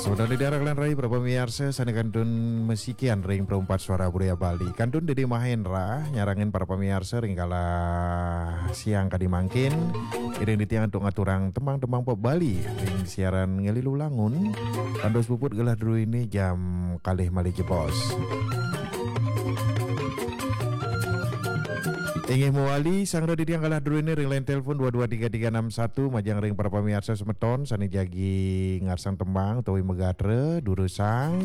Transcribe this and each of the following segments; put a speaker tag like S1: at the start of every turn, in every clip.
S1: Saudara di daerah Klan Rai berapa miarsa sana kantun mesikian ring perempat suara budaya Bali. Kantun Dede Mahendra nyarangin para pemirsa ring kala siang kadi mangkin. Iring di tiang untuk ngaturang tembang-tembang pop Bali. Ring siaran ngelilu langun. Kandos puput gelah dulu ini jam kalih malih jepos. Ingin mewali sang rodi yang kalah dulu ini ring line telepon 223361 majang ring para pemirsa semeton sani jagi ngarsang tembang tawi megatre durusang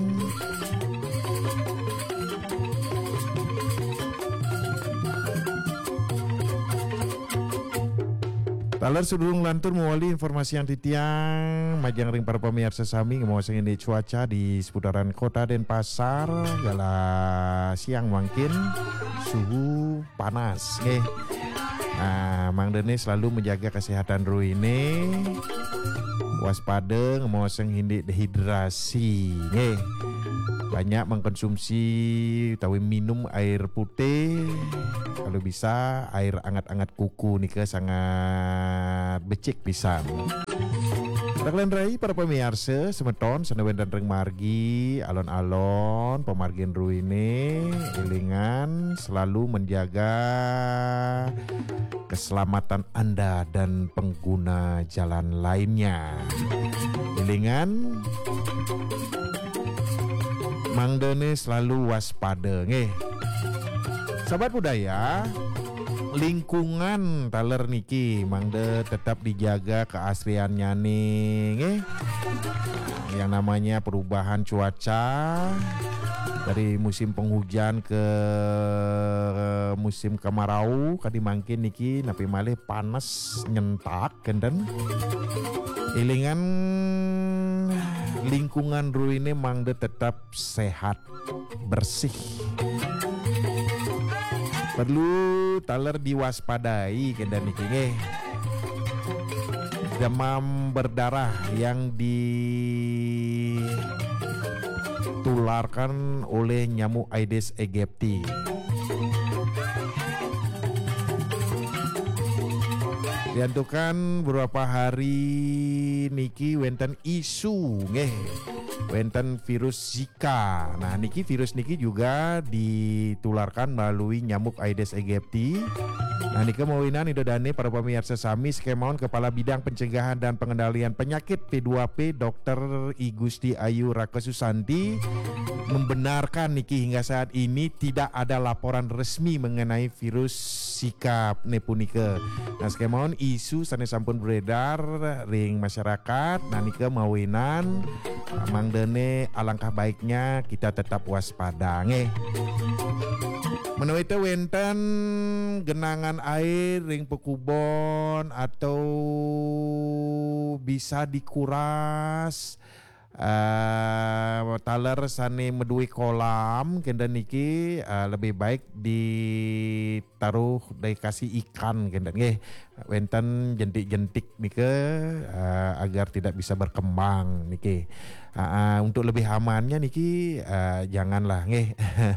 S1: talar sedurung lantur mewali informasi yang titiang majang ring para pemirsa sami ngomong ini cuaca di seputaran kota Denpasar gala siang mungkin suhu panas nih. Nah, Mang Dene selalu menjaga kesehatan ru ini. Waspada ngemoseng hindi dehidrasi nih. Banyak mengkonsumsi tahu minum air putih. Kalau bisa air anget-anget kuku nih ke sangat becik pisan. Taklan Rai para pemirsa semeton senawen dan ring margi alon-alon pemargin ruine ilingan selalu menjaga keselamatan Anda dan pengguna jalan lainnya. Ilingan Mang Dene selalu waspada nggih. Sahabat budaya, lingkungan taler niki Mangde tetap dijaga keasliannya nih yang namanya perubahan cuaca dari musim penghujan ke musim kemarau kadi mangkin niki napi malih panas nyentak kenden ilingan lingkungan ruine Mangde tetap sehat bersih. Perlu taler diwaspadai kendan niki nggih. Demam berdarah yang ditularkan oleh nyamuk Aedes aegypti. Diantukan beberapa hari niki wenten isu nggih. Wenten virus Zika. Nah, niki virus niki juga ditularkan melalui nyamuk Aedes aegypti. Nah, niki mawinan idodane para pemirsa sami skemaun Kepala Bidang Pencegahan dan Pengendalian Penyakit P2P Dr. I Gusti Ayu Rakasusanti membenarkan niki hingga saat ini tidak ada laporan resmi mengenai virus Zika nepunike. Nah, skemaun isu sanes sampun beredar ring masyarakat. Nah, niki mawinan Mang Dene alangkah baiknya kita tetap waspada nggih. Menawi teh wenten genangan air ring pekubon atau bisa dikuras taler sane medui kolam kenda niki lebih baik ditaruh dikasih ikan kenda nggih wenten jentik-jentik niki agar tidak bisa berkembang niki untuk lebih amannya niki janganlah nggih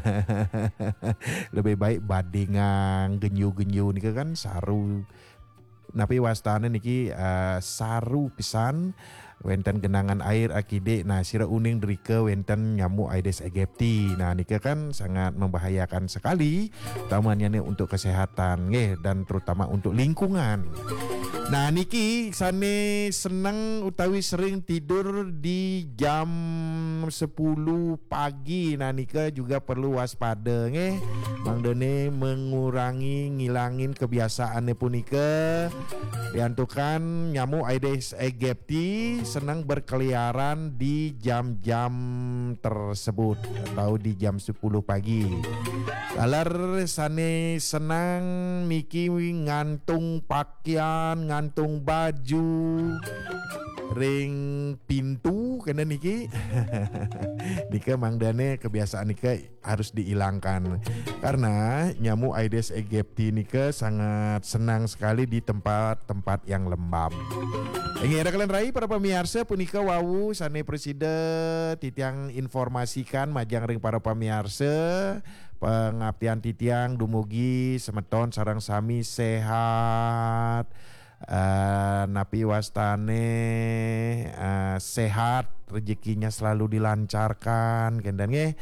S1: lebih baik badingan genyu-genyu niki kan saru napi wastane niki saru pisan wenten genangan air akide. Nah, sira uning derike wenten nyamuk Aedes aegypti. Nah, niki kan sangat membahayakan sekali utamanya nih untuk kesehatan nggih dan terutama untuk lingkungan. Nah, niki sane seneng utawi sering tidur di jam 10 pagi. Nah, nika juga perlu waspada nggih. Mang Dene mengurangi ngilangin kebiasaannya punika. Diantukan nyamuk Aedes aegypti senang berkeliaran di jam-jam tersebut atau di jam 10 pagi. Alar sane senang niki ngantung pakaian, ngantung baju ring pintu kena niki. Nika Mang Dene kebiasaan nika harus dihilangkan karena nyamuk Aedes aegypti nika sangat senang sekali di tempat-tempat yang lembab. Ingin ada kalian rai para pemirsa punika wawu sane presiden titiang informasikan majang ring para pemirsa pengabdian titiang dumugi semeton sarang sami sehat Napi wastane sehat, rezekinya selalu dilancarkan kendan nge.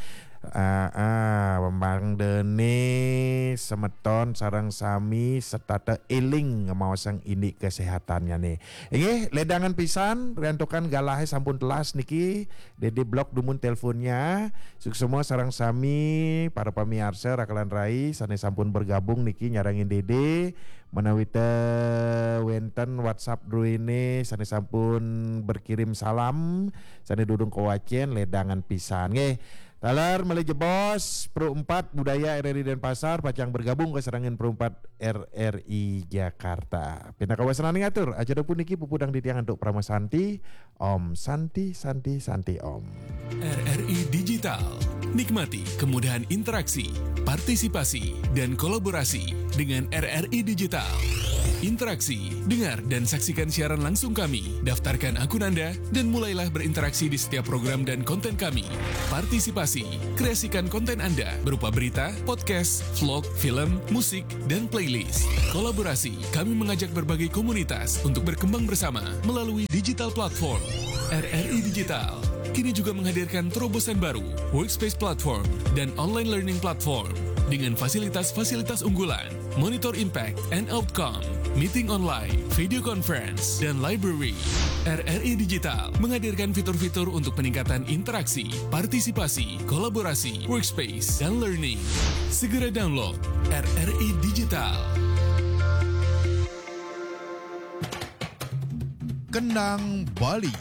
S1: Bang dene semeton sarang sami serta eling ngemaosang ini kesehatannya nih. Ini ledangan pisan rentokan galahe sampun telas niki Dede blok dumun teleponnya. Sukses semua sarang sami para pamiarsa rakalan rai sane sampun bergabung niki nyarangin Dede menawi wenten WhatsApp druine sane sampun berkirim salam sane dudung kewacen ledangan pisan nggih. Talar Meli Jebos Pro 4 Budaya RRI Denpasar pacang bergabung ke serangan Pro 4 RRI Jakarta. Pindah kawasan ngatur aja pun niki pupudang di tiang untuk Prama Santi Om Santi Om.
S2: RRI Digital. Nikmati kemudahan interaksi, partisipasi, dan kolaborasi dengan RRI Digital. Interaksi, dengar dan saksikan siaran langsung kami. Daftarkan akun Anda dan mulailah berinteraksi di setiap program dan konten kami. Partisipasi, kreasikan konten Anda berupa berita, podcast, vlog, film, musik, dan playlist. Kolaborasi, kami mengajak berbagai komunitas untuk berkembang bersama melalui digital platform. RRI Digital kini juga menghadirkan terobosan baru, workspace platform, dan online learning platform dengan fasilitas-fasilitas unggulan, monitor impact and outcome, meeting online, video conference, dan library. RRI Digital menghadirkan fitur-fitur untuk peningkatan interaksi, partisipasi, kolaborasi, workspace, dan learning. Segera download RRI Digital.
S3: Kendang Bali.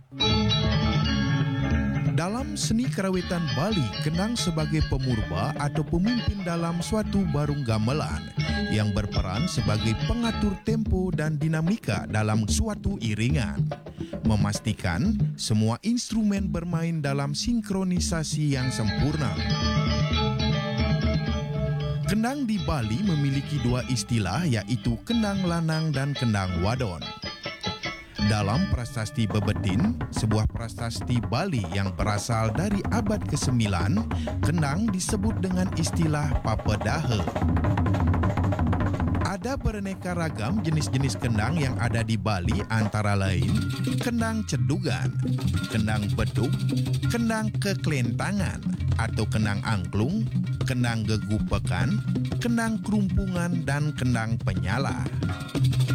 S3: Dalam seni karawitan Bali, kendang sebagai pemurba atau pemimpin dalam suatu barung gamelan yang berperan sebagai pengatur tempo dan dinamika dalam suatu iringan, memastikan semua instrumen bermain dalam sinkronisasi yang sempurna. Kendang di Bali memiliki dua istilah, yaitu kendang lanang dan kendang wadon. Dalam prasasti Bebetin, sebuah prasasti Bali yang berasal dari abad ke-9, kendang disebut dengan istilah papedahe. Ada beraneka ragam jenis-jenis kendang yang ada di Bali, antara lain kendang cedugan, kendang beduk, kendang keklentangan atau kendang angklung, kendang gegupekan, kendang kerumpungan, dan kendang penyala.